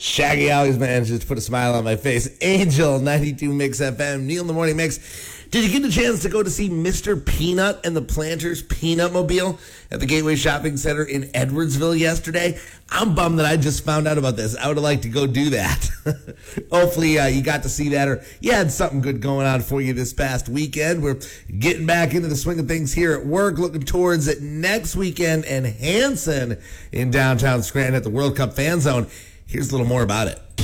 Shaggy always manages to put a smile on my face. Angel, 92 Mix FM. Neil in the Morning Mix. Did you get a chance to go to see Mr. Peanut and the Planters Peanut Mobile at the Gateway Shopping Center in Edwardsville yesterday? I'm bummed that I just found out about this. I would have liked to go do that. Hopefully you got to see that, or you had something good going on for you this past weekend. We're getting back into the swing of things here at work, looking towards it next weekend in Hanson in downtown Scranton at the World Cup Fan Zone. Here's a little more about it.